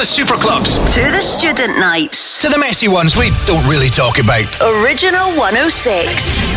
the super clubs. To the student nights. To the messy ones we don't really talk about. Original 106.